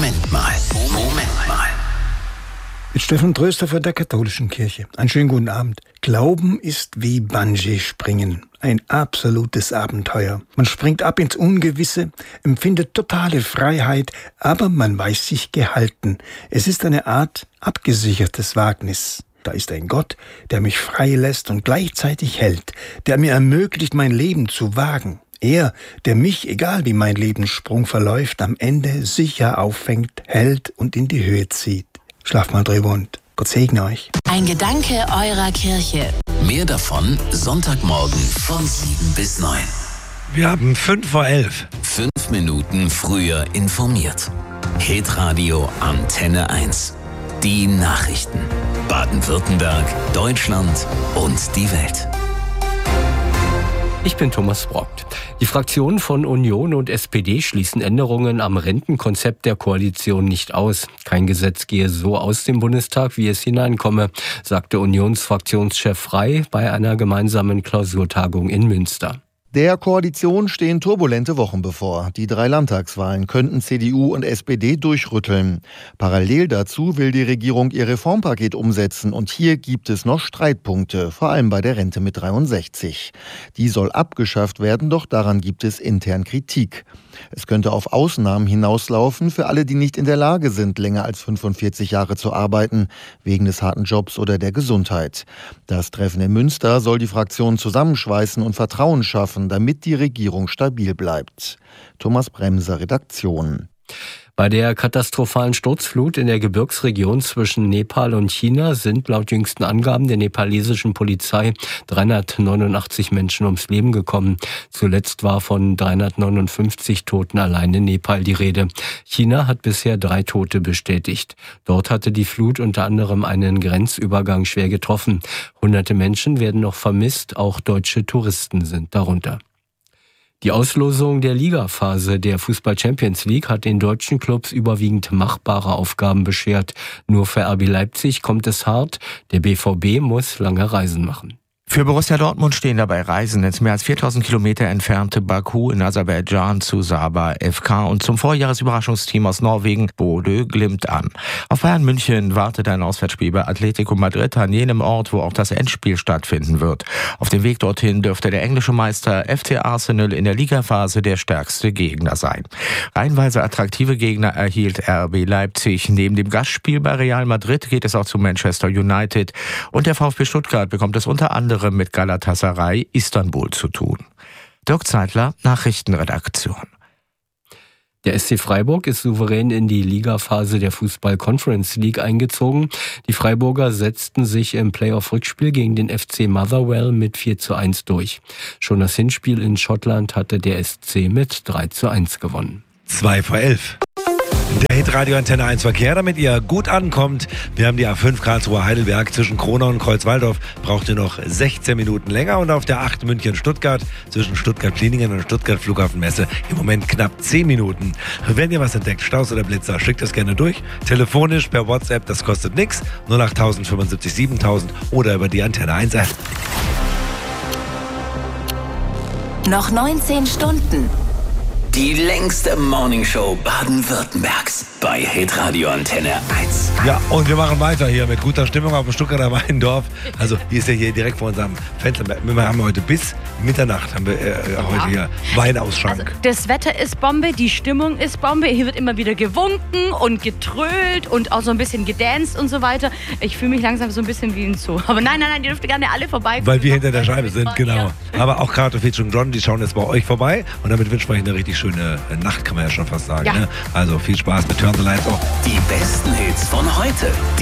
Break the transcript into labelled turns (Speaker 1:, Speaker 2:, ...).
Speaker 1: Moment mal.
Speaker 2: Mit Stefan Tröster von der Katholischen Kirche. Einen schönen guten Abend. Glauben ist wie Bungee-Springen. Ein absolutes Abenteuer. Man springt ab ins Ungewisse, empfindet totale Freiheit, aber man weiß sich gehalten. Es ist eine Art abgesichertes Wagnis. Da ist ein Gott, der mich frei lässt und gleichzeitig hält, der mir ermöglicht, mein Leben zu wagen. Er, der mich, egal wie mein Lebenssprung verläuft, am Ende sicher auffängt, hält und in die Höhe zieht. Schlaft mal drüber und Gott segne euch.
Speaker 1: Ein Gedanke eurer Kirche. Mehr davon Sonntagmorgen von 7 bis 9.
Speaker 3: Wir haben 11:05.
Speaker 1: 5 Minuten früher informiert. Hitradio Antenne 1. Die Nachrichten. Baden-Württemberg, Deutschland und die Welt.
Speaker 4: Ich bin Thomas Brockt. Die Fraktionen von Union und SPD schließen Änderungen am Rentenkonzept der Koalition nicht aus. Kein Gesetz gehe so aus dem Bundestag, wie es hineinkomme, sagte Unionsfraktionschef Frey bei einer gemeinsamen Klausurtagung in Münster.
Speaker 5: Der Koalition stehen turbulente Wochen bevor. Die 3 Landtagswahlen könnten CDU und SPD durchrütteln. Parallel dazu will die Regierung ihr Reformpaket umsetzen und hier gibt es noch Streitpunkte, vor allem bei der Rente mit 63. Die soll abgeschafft werden, doch daran gibt es intern Kritik. Es könnte auf Ausnahmen hinauslaufen für alle, die nicht in der Lage sind, länger als 45 Jahre zu arbeiten, wegen des harten Jobs oder der Gesundheit. Das Treffen in Münster soll die Fraktionen zusammenschweißen und Vertrauen schaffen, damit die Regierung stabil bleibt. Thomas Bremser, Redaktion.
Speaker 4: Bei der katastrophalen Sturzflut in der Gebirgsregion zwischen Nepal und China sind laut jüngsten Angaben der nepalesischen Polizei 389 Menschen ums Leben gekommen. Zuletzt war von 359 Toten allein in Nepal die Rede. China hat bisher 3 Tote bestätigt. Dort hatte die Flut unter anderem einen Grenzübergang schwer getroffen. Hunderte Menschen werden noch vermisst, auch deutsche Touristen sind darunter. Die Auslosung der Ligaphase der Fußball-Champions League hat den deutschen Clubs überwiegend machbare Aufgaben beschert. Nur für RB Leipzig kommt es hart. Der BVB muss lange Reisen machen.
Speaker 6: Für Borussia Dortmund stehen dabei Reisen ins mehr als 4000 Kilometer entfernte Baku in Aserbaidschan zu Sabah FK und zum Vorjahresüberraschungsteam aus Norwegen Bodø Glimt an. Auf Bayern München wartet ein Auswärtsspiel bei Atletico Madrid an jenem Ort, wo auch das Endspiel stattfinden wird. Auf dem Weg dorthin dürfte der englische Meister FC Arsenal in der Ligaphase der stärkste Gegner sein. Reihenweise attraktive Gegner erhielt RB Leipzig. Neben dem Gastspiel bei Real Madrid geht es auch zu Manchester United und der VfB Stuttgart bekommt es unter anderem mit Galatasaray Istanbul zu tun. Dirk Zeitler, Nachrichtenredaktion.
Speaker 4: Der SC Freiburg ist souverän in die Ligaphase der Fußball-Conference League eingezogen. Die Freiburger setzten sich im Playoff-Rückspiel gegen den FC Motherwell mit 4:1 durch. Schon das Hinspiel in Schottland hatte der SC mit 3:1 gewonnen.
Speaker 3: 11:02. Der Hitradio Antenne 1 Verkehr, damit ihr gut ankommt. Wir haben die A5 Karlsruhe Heidelberg zwischen Kronau und Kreuzwaldorf. Braucht ihr noch 16 Minuten länger. Und auf der 8 München-Stuttgart zwischen Stuttgart-Kliningen und Stuttgart-Flughafenmesse im Moment knapp 10 Minuten. Wenn ihr was entdeckt, Staus oder Blitzer, schickt es gerne durch. Telefonisch, per WhatsApp, das kostet nichts. 08000 75 7000 oder über die Antenne 1 App.
Speaker 1: Noch 19 Stunden. Die längste Morningshow Baden-Württembergs bei Hitradio Antenne 1.
Speaker 3: Ja, und wir machen weiter hier mit guter Stimmung auf dem Stuttgarter Weindorf. Also hier ist ja hier direkt vor unserem Fenster. Wir haben heute bis Mitternacht heute hier Weinausschank.
Speaker 7: Also das Wetter ist Bombe, die Stimmung ist Bombe. Hier wird immer wieder gewunken und getrölt und auch so ein bisschen gedanced und so weiter. Ich fühle mich langsam so ein bisschen wie ein Zoo. Aber nein, ihr dürft gerne alle vorbeikommen.
Speaker 3: Weil wir hinter der Scheibe sind, genau. Aber auch Kato, Fitch und John, die schauen jetzt bei euch vorbei. Und damit wünschen wir euch eine richtig schöne Nacht, kann man ja schon fast sagen.
Speaker 7: Ja.
Speaker 3: Ne? Also viel Spaß mit Turn the Lights Off.
Speaker 1: Die besten Hits von heute.